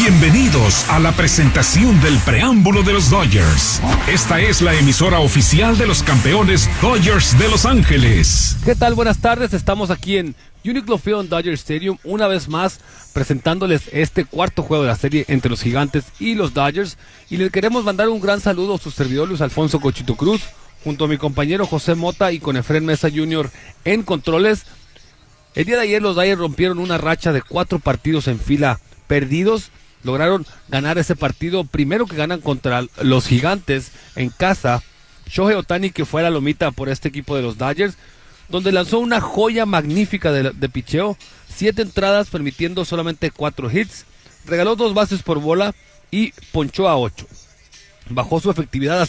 Bienvenidos a la presentación del preámbulo de los Dodgers. Esta es la emisora oficial de los campeones Dodgers de Los Ángeles. ¿Qué tal? Buenas tardes, estamos aquí en Uniqlo Field Dodger Stadium una vez más presentándoles este cuarto juego de la serie entre los Gigantes y los Dodgers, y les queremos mandar un gran saludo a su servidor Luis Alfonso Cochito Cruz, junto a mi compañero José Mota y con Efrén Mesa Jr. en controles. El día de ayer los Dodgers rompieron una racha de 4 partidos en fila perdidos. Lograron ganar ese partido, primero que ganan contra los Gigantes en casa. Shohei Ohtani, que fue a la lomita por este equipo de los Dodgers, donde lanzó una joya magnífica de picheo, 7 entradas permitiendo solamente 4 hits, regaló 2 bases por bola y ponchó a 8. Bajó su efectividad a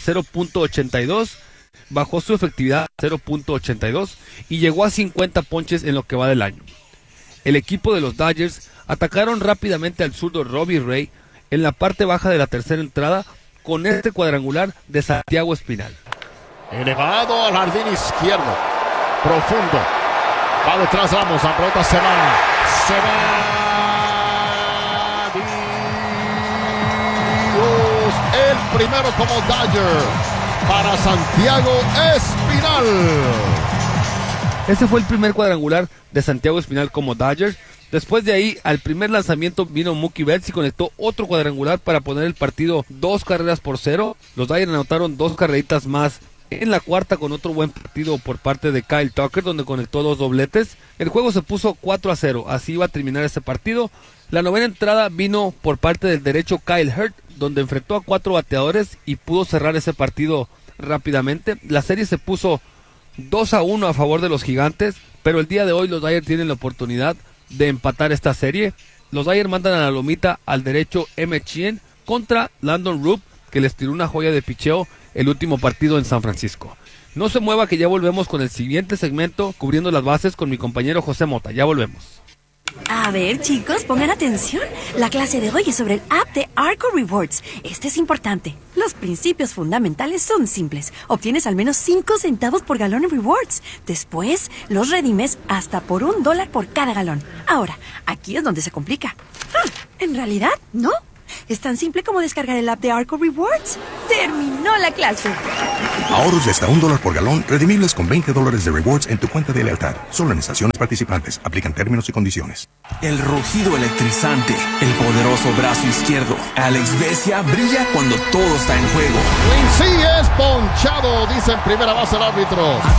0.82 y llegó a 50 ponches en lo que va del año. El equipo de los Dodgers atacaron rápidamente al zurdo Robbie Ray en la parte baja de la tercera entrada con este cuadrangular de Santiago Espinal. Elevado al jardín izquierdo, profundo, va detrás Ramos, la pelota se va, Dios, el primero como Dodger para Santiago Espinal. Ese fue el primer cuadrangular de Santiago Espinal como Dodgers. Después de ahí, al primer lanzamiento vino Mookie Betts y conectó otro cuadrangular para poner el partido 2-0. Los Dodgers anotaron 2 carreritas más en la cuarta con otro buen partido por parte de Kyle Tucker, donde conectó 2 dobletes. El juego se puso 4-0, así iba a terminar este partido. La novena entrada vino por parte del derecho Kyle Hurt, donde enfrentó a 4 bateadores y pudo cerrar ese partido rápidamente. La serie se puso 2-1 a favor de los Gigantes, pero el día de hoy los Dodgers tienen la oportunidad de empatar esta serie. Los Dodgers mandan a la lomita al derecho Emmett Sheehan contra Landon Roop, que les tiró una joya de picheo el último partido en San Francisco. No se mueva, que ya volvemos con el siguiente segmento cubriendo las bases con mi compañero José Mota. Ya volvemos. A ver, chicos, pongan atención. La clase de hoy es sobre el app de Arco Rewards. Este es importante. Los principios fundamentales son simples. Obtienes al menos 5 centavos por galón en rewards. Después, los redimes hasta por $1 por cada galón. Ahora, aquí es donde se complica. En realidad, no. Es tan simple como descargar el app de Arco Rewards. ¡Terminó la clase! Ahorros de hasta $1 por galón, redimibles con $20 de rewards en tu cuenta de lealtad. Solo en estaciones participantes. Aplican términos y condiciones. El rugido electrizante, el poderoso brazo izquierdo. Alex Vesia brilla cuando todo está en juego. Quincy es ponchado, dice en primera base el árbitro.